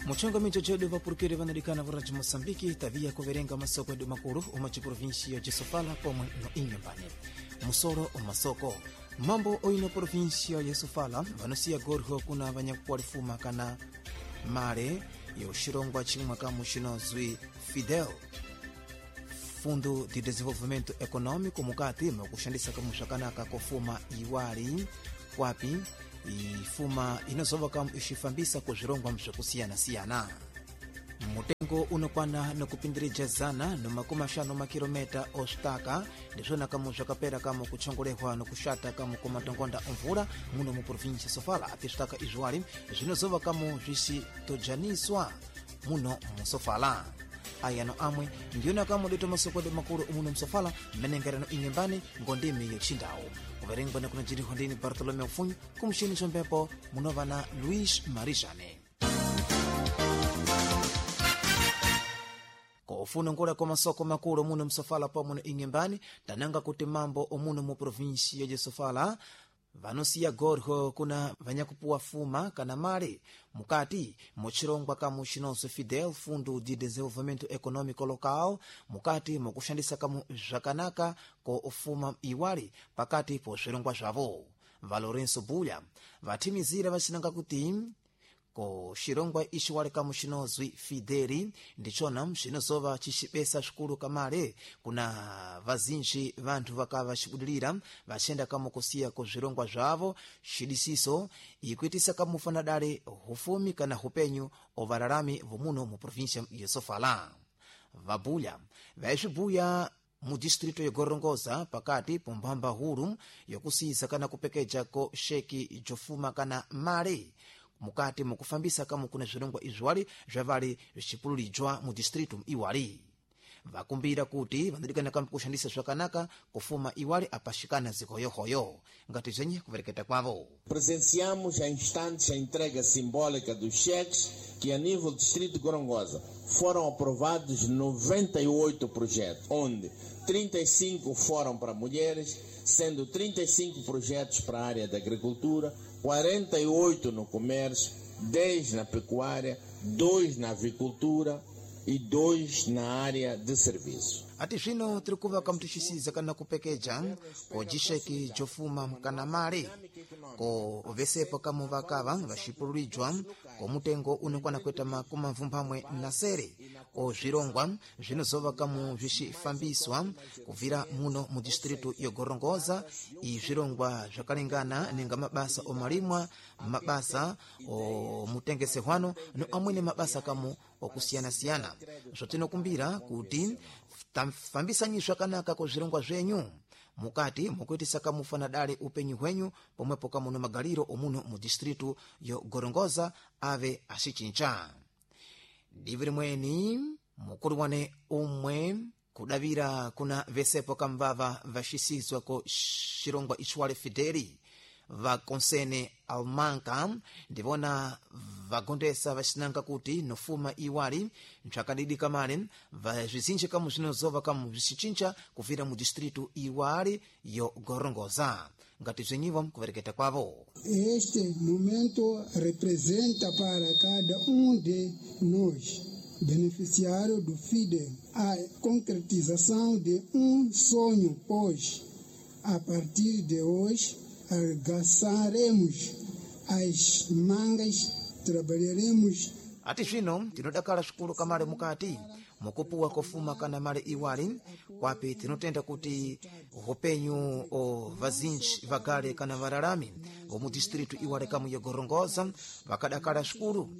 muchongamento chedu vapurukire vanadikana vuraji Moçambique tavia kuverenga masoko edu makulu umachiprovinsia de Sofala pomwe no Inhambane musoro umasoko mambo oino provinsia ya Sofala vanusia gorho kuna vanyakukwalifuma kana mare yoxirongwa chimwe kamu xinozwi Fidel Fundo de Desenvolvimento Econômico mukati mukuxandisa kamu xakanaka kofuma iwali kwapi ifuma inozova kamu ixifambisa kuzvirongwa mzvakusiyana-siyana mutengo unokwana nokupindirija zana nomakumi axano makilometa ostaka ndizvona kamu zvakapera kamu kuchongolehwa nokuxata kamu kumatongonda omvula muno mu provinsia Sofala ati zvitaka izwali zvinozova kamu zvisitojaniswa muno mu Sofala ayano amwe ndiyona kamu dito masokode makulu umuno msofala menengerano Inhambane ngondimi yexindawo kuverengwa na kuna jiri hondini Bartolomeu Funho kumshini chombepo munovana Luis Marijane kofuna ngula kwa masoko makulu muno msofala pa muno Inhambane tananga kuti mambo omuno mu provinsia ya Sofala vanusia gorho kuna vanyakupuwa fuma kana male mukati muchirongwa kamu xinonso Fidel Fundo de Desenvolvimento Econômico Local mukati mukuxandisa kamu zvakanaka ko ufuma iwali pakati po zvirongwa zvavo Valorenso Bulha vathimizira vacinanga kuti ko xirongwa ixi wali kamu xinozwi Fideli ndichona xinozova cixipesa xikulu kamale kuna vazinji vanthu vakava xibudilira vaxenda kamu kusiya ko zvirongwa zvavo xidisiso ikuitisa kamu fanadale hufumi kana hupenyu ovalalami vomuno mu provinsia ya Sofala vabulha vaixibulha mu distrito ya Gorongosa pakati pombamba huru yokusiza kana kupekeja ko sheki jofuma kana male mukati mukufambisa kamu kuna zvirongwa izwali zvavali zicipululijwa mu distrito iwali vakumbira kuti vanadikana kamu kuxandisa zvakanaka kufuma iwali apaxikana zikoyohoyo ngati zenye kuvereketa kwavo. Presenciamos a instantes a entrega simbólica dos cheques que a nível do distrito de Gorongosa foram aprovados 98 projetos, onde 35 foram para mulheres, sendo 35 projetos para a área da agricultura, 48 no comércio, 10 na pecuária, 2 na avicultura e 2 na área de serviço. Ati zvino tiri kuva kamutixisiza kana kupekeja ko jixeki jofuma kana male ko vesepo kamu vakava vaxipululijwa ko mutengo unokwana kuita makumi mvumphamwe na sere ko zvirongwa zvinozova kamu zvixifambiswa kuvira muno mu distrito ya Gorongosa izvirongwa zvakalingana ninga mabasa omalimwa mabasa omutengesehwano no amwene mabasa kamu okusiyana-siyana zvatinokumbira kuti tamfambisani zvakanaka ko zvirongwa zvenyu mukati mukuitisa kamufana dale upenyu hwenyu pomwepo kamuno magaliro omuno mu distrito yo Gorongosa ave axichincha diviri mweni mukulu wane umwe kudavira kuna vesepo kamvava vaxisizwa ko xirongwa ixwale Fideli vakonsene Almanca ndivona vagondesa vacinanga kuti nofuma iwali mchakadidi kamale vazvizinji kamu zvinozova kamu zvichichincha kuvira mu distrito iwali yo Gorongosa ngati zvenyivo kuvereketa kwavo. Este momento representa para cada de nós beneficiário do FIDE a concretização de sonho, pois a partir de hoje arregaçaremos as mangas, trabalharemos. Ati zvino tinodakala xikulu kamale mukati mukupuwa kofuma kana male iwali kwapi tinotenda kuti upenyu o vazinji vagale kana valalami omu distrito iwali kamu ya Gorongosa vakadakala xikulu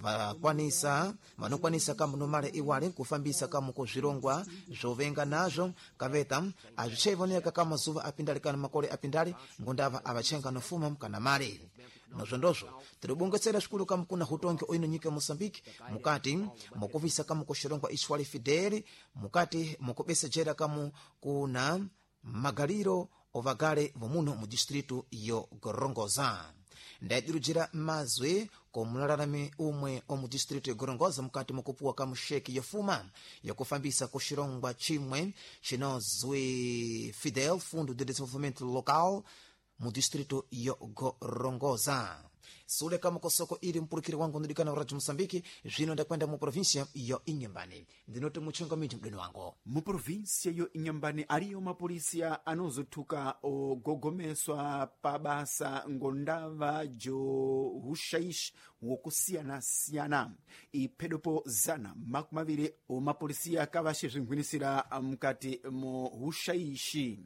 vanokwanisa kamu no male iwali kufambisa kamu ko zvirongwa zvovenga nazvo kaveta azvichaivoneka kama mazuva apindali kana makole apindali ngondava avachenga nofuma kana male nozvondozvo tiribongetsera xikulu kamu kuna hutongi oino nyika Moçambique mukati mukuvisa kamu ko xirongwa ixwali Fideli mukati mukubesejera kamu kuna magaliro ovagale vomuno mu distrito yo Gorongosa ndadirujira mazwe ko mulalalami umwe omu distrito yo Gorongosa mukati mukupuwa kamu sheki yofuma yokufambisa ko xirongwa chimwe xinozwi Fidel Fundo de Desenvolvimento Local mu distrito yo Gorongosa. Sule kama kosoko ili mpurikiri wangu ndikana wa Radio Msambiki zvino ndakwenda mu provincia yo Inhambane ndinote muchonga miti mdeni wangu mu provincia yo Inhambane aliyo mapolisia anozotuka ogogomeswa pabasa ngondava jo hushaish wokusiyana-siyana ipedopo zana makumaviri omapolisia kavashe zvingwinisira mukati mu hushaishi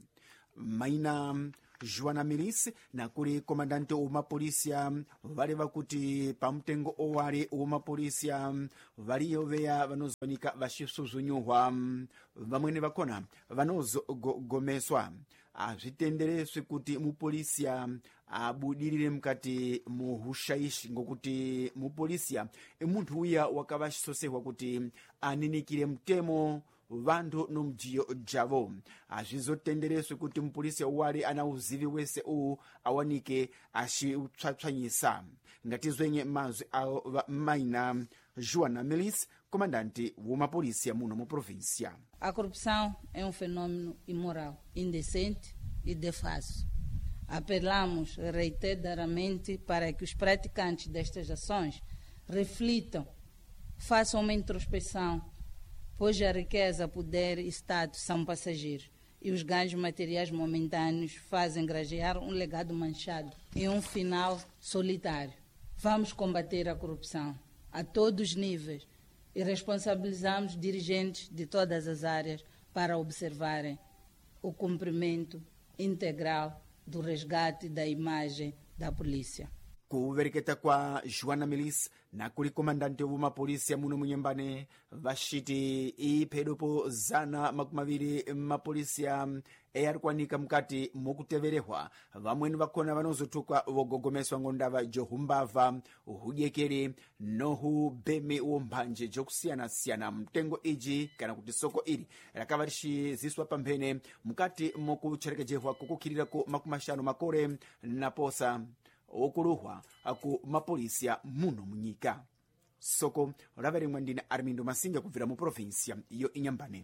maina Joana Milis na kuri komandante omapolisia valeva kuti pamutengo owari omapolisia valiyoveya vanozwanika vashisuzunyohwa vamwene vakona vanozogomeswa azvitendereswe kuti mupolisia abudirire mukati muhushaishi ngokuti mupolisia emunthu uya wakavashisosehwa kuti aninikire mtemo vantu nomjiyo javo azvizotendereswe kuti mupolisia uwari ana uzivi wese uwu awanike achiutsvatsvanyisa ngatizwenye mazwi maina Joana Milis, comandante womapolisia muno mu província. A corrupção é fenômeno imoral, indecente e defaso. Apelamos reiteradamente para que os praticantes destas ações reflitam, façam uma introspecção, pois a riqueza, poder e status são passageiros e os ganhos materiais momentâneos fazem grajear um legado manchado e um final solitário. Vamos combater a corrupção a todos os níveis e responsabilizamos dirigentes de todas as áreas para observarem o cumprimento integral do resgate da imagem da polícia. Kuvereketa kwa Joana Milis na kuli komandante womapolisia muno munyambane vashiti ipedopo zana makumaviri mapolisia eyarikwanika mukati mukuteverehwa vamweni vakona vanozotuka vogogomeswa ngondava johumbava uhudyekeri nohubeme womphanje jokusiyana-siyana mtengo iji kana kuti soko ili rakava rixiziswa pamphene mukati mukucherekejehwa kukukhilirako makumashanu makore naposa okuluhwa aku mapolisia muno munyika soko lavelemwa ndine Armindo Masinga kubvira mu província iyo Inhambane.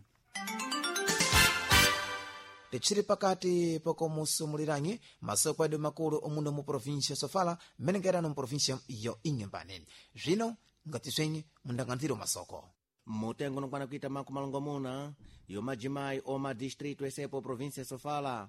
Tichiri pakati pokomusumuliranye masoko ade makulu omuno mu província Sofala menengerano mu província iyo Inhambane zvino ngatiswenye mundanganziro masoko mutengo nokwana kuita makumalongo muna yo majimayi oma distrito esepo província Sofala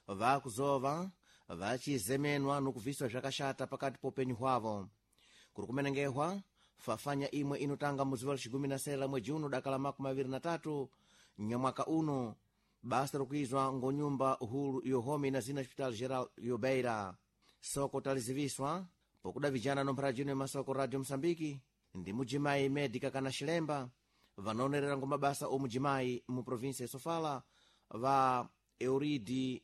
vakuzova vachizemenwa nokuviswa zvakashata pakati popenyu hwavo kuri kumenengehwa fafanya imwe inotanga muziva lixigumi na sela mwezi uno dakala makumaviri na tatu nyamwaka uno basa rokuizwa ngonyumba hulu yohome na zina hospital geral yobeira soko taliziviswa pokuda vijana nomparajino ya masoko Radio Msambiki ndi mujimayi médica kana xilemba vanonerera ngomabasa omujimayi mu província ya Sofala va Euridi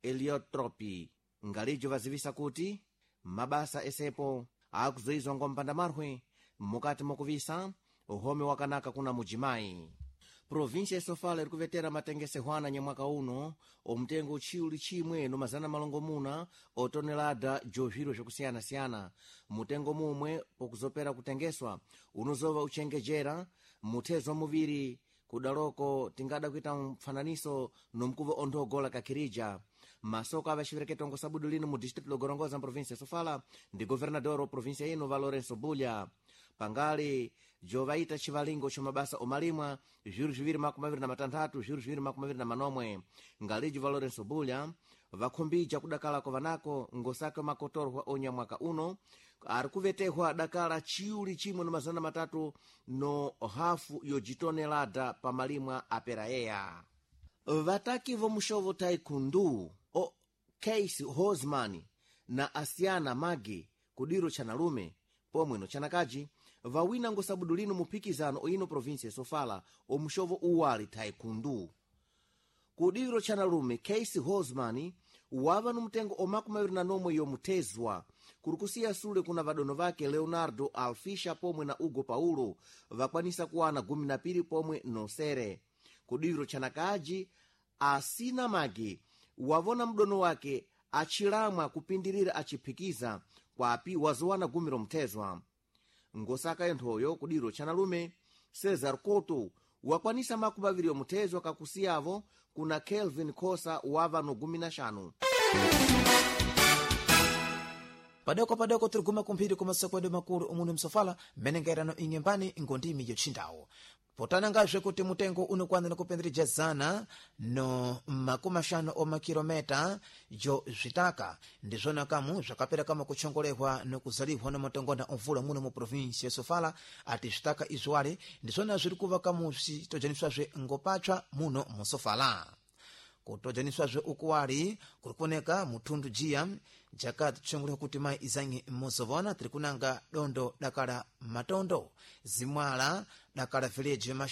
Eliotropi ngalijo vazivisa kuti mabasa esepo akuzoizwa ngompanda marwe mukati mokuvisa uhome wakanaka kuna mujimayi província ya Sofala iri kuvetera matengesehwana nyamwaka uno omtengo uchiuli chimwe no mazana malongo muna otonelada joviro zvakusiyana-siyana mutengo mumwe pokuzopera kutengeswa unozova uchengejera mutezo muviri kudaloko tingada kuita mfananiso nomkuva ondogola kakirija masoko avaxivereketongo sabudu lino mu distrito logorongoza mprovíncia Sofala ndi governador wa província ino Valorenso Bulha pangali jovaita chivalingo chomabasa omalimwa zviru zviviri makumaviri na matanthatu zviru zviviri makumaviri na manomwe ngalijo Valorenso Bulha vakhumbija kudakalako vanako ngosake makotorwa onyamwaka uno ari kuvetehwa dakala chiuli chimwe no mazana matatu no hafu yojitonelada pamalimwa aperaeya vataki vomushovo taikundu o Casey Hosman na Asiana Magi kudiro chanalume pomweno chanakaji vawina ngosabudu lino mupikizano oino província ya Sofala omushovo uwali taikundu kudiro chanalume Casey Hosman wava nomutengo omakumaviri na nomwe yomutezwa kuri kusiya sule kuna vadono vake Leonardo Alfisha pomwe na Ugo Paulo vakwanisa kuwana 12 pomwe nosere kudiro chanakaji Asina Magi wavona mdono wake achilamwa kupindirira achiphikiza kwapi wazowana 10 mtezwa ngosaka yenthoyo kudiro chanalume Cesar Couto wakwanisa makumaviri yomutezwa kakusiyavo kuna Kelvin Khosa wava no 15 padoko tiriguma kumphiri kumasekwedwe makulu omune msofala mmene ngairano ing'embani ngondimi yotchindawo potanangazve kuti mutengo unokwanira kupenderedza zana no makumi ashanu omakilometa jo zvitaka ndizvona kamu zvakaperekamo kuchongolehwa nokuzalihwa na matongona omvula muno mu provinsi ya Sofala ati zvitaka izwale ndizvona zviri kuva kamu zvitojaniswazve ngopachwa muno mu Sofala kutojaniswazve ukuwali kuri kuoneka mutundu jiya jakati tichongolewa kuti mai izanyi mmozovona tiri kunanga dondo dakala matondo zimwala dakala village